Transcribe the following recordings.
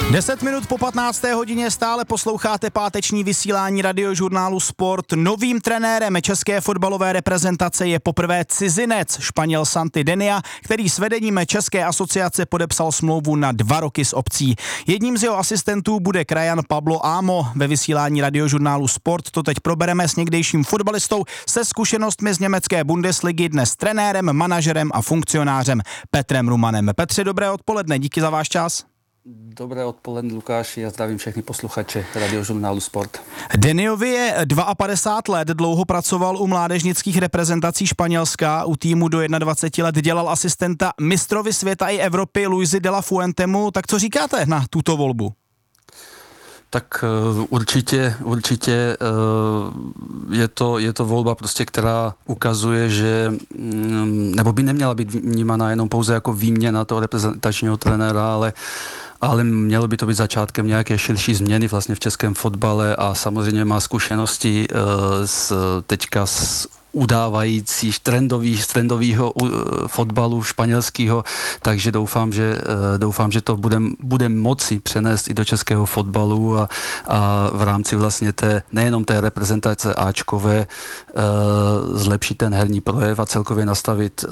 10 minut po 15. hodině stále posloucháte páteční vysílání radiožurnálu Sport. Novým trenérem české fotbalové reprezentace je poprvé cizinec, Španěl Santi Denia, který s vedením České asociace podepsal smlouvu na 2 roky s opcí. Jedním z jeho asistentů bude krajan Pablo Amo. Ve vysílání radiožurnálu Sport to teď probereme s někdejším fotbalistou se zkušenostmi z německé Bundesligy, dnes trenérem, manažerem a funkcionářem Petrem Rumanem. Petře, dobré odpoledne, díky za váš čas. Dobré odpoledne, Lukáši, já zdravím všechny posluchače radiožurnálu Sport. Deniovi je 52 let, dlouho pracoval u mládežnických reprezentací Španělska, u týmu do 21 let dělal asistenta mistrovi světa i Evropy Luisi de la Fuentemu. Tak co říkáte na tuto volbu? Tak určitě je to volba prostě, která ukazuje, že nebo by neměla být vnímaná jenom pouze jako výměna toho reprezentačního trenéra, ale mělo by to být začátkem nějaké širší změny vlastně v českém fotbale a samozřejmě má zkušenosti teďka z udávajících trendového fotbalu španělského, takže doufám, že to bude moci přenést i do českého fotbalu a v rámci vlastně nejenom té reprezentace áčkové zlepšit ten herní projev a celkově nastavit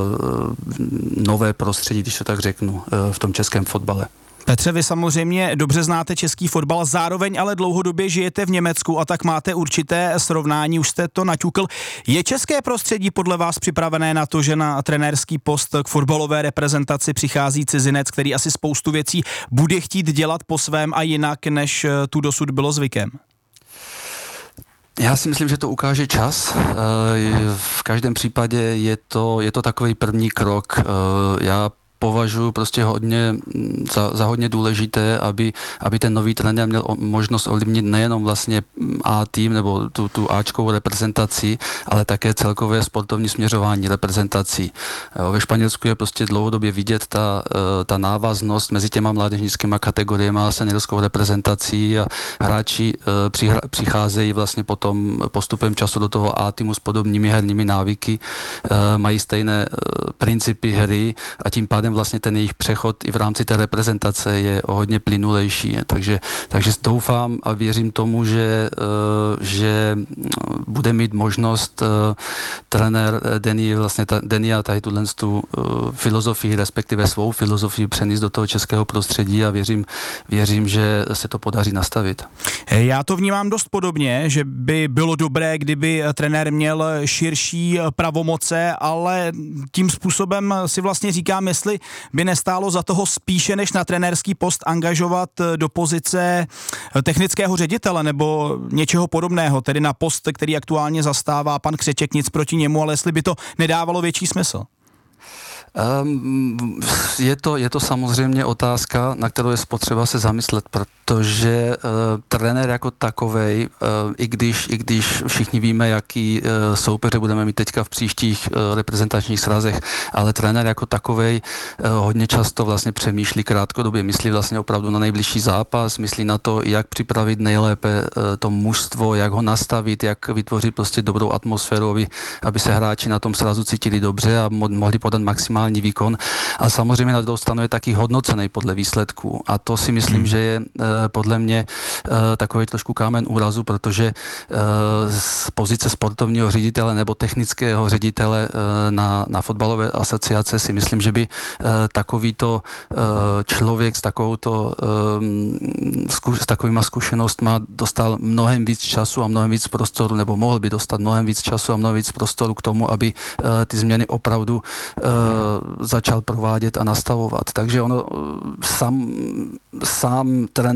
nové prostředí, když to tak řeknu, v tom českém fotbale. Petře, vy samozřejmě dobře znáte český fotbal, zároveň ale dlouhodobě žijete v Německu a tak máte určité srovnání, už jste to naťukl. Je české prostředí podle vás připravené na to, že na trenérský post k fotbalové reprezentaci přichází cizinec, který asi spoustu věcí bude chtít dělat po svém a jinak, než tu dosud bylo zvykem? Já si myslím, že to ukáže čas. V každém případě je to takový první krok. Já považuji prostě za hodně důležité, aby ten nový trenér měl možnost ovlivnit nejenom vlastně A tým nebo tu áčkovou reprezentaci, ale také celkové sportovní směřování reprezentací. Ve Španělsku je prostě dlouhodobě vidět ta návaznost mezi těma mládežnickými kategoriemi a seniorskou reprezentací a hráči přicházejí vlastně potom postupem času do toho A týmu s podobnými herními návyky, mají stejné principy hry a tím pádem vlastně ten jejich přechod i v rámci té reprezentace je o hodně plynulejší. Takže doufám a věřím tomu, že bude mít možnost trenér Denia tady tu filozofii, respektive svou filozofii přenést do toho českého prostředí a věřím, že se to podaří nastavit. Já to vnímám dost podobně, že by bylo dobré, kdyby trenér měl širší pravomoce, ale tím způsobem si vlastně říkám, jestli by nestálo za toho spíše než na trenérský post angažovat do pozice technického ředitele nebo něčeho podobného, tedy na post, který aktuálně zastává pan Křeček, nic proti němu, ale jestli by to nedávalo větší smysl. Je to samozřejmě otázka, na kterou je potřeba se zamyslet, protože trenér jako takovej, i když všichni víme, jaký soupeře budeme mít teďka v příštích reprezentačních srazech, ale trenér jako takovej hodně často vlastně přemýšlí krátkodobě, myslí vlastně opravdu na nejbližší zápas, myslí na to, jak připravit nejlépe to mužstvo, jak ho nastavit, jak vytvořit prostě dobrou atmosféru, aby se hráči na tom srazu cítili dobře a mohli podat maximální výkon. A samozřejmě na druhou stranu je taky hodnocený podle výsledků. A to si myslím, že je podle mě takový trošku kámen úrazu, protože z pozice sportovního ředitele nebo technického ředitele na fotbalové asociace si myslím, že by takovýto člověk s takovýma zkušenostma dostal mnohem víc času a mnohem víc prostoru, nebo mohl by dostat mnohem víc času a mnohem víc prostoru k tomu, aby ty změny opravdu začal provádět a nastavovat. Takže ono sám trenér